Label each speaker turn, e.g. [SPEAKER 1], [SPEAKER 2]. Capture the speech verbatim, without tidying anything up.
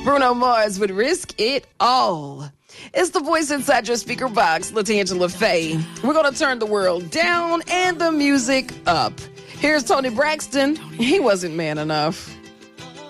[SPEAKER 1] Bruno Mars would risk it all. It's the voice inside your speaker box, LaTangela Faye. We're going to turn the world down and the music up. Here's Tony Braxton. He wasn't man enough.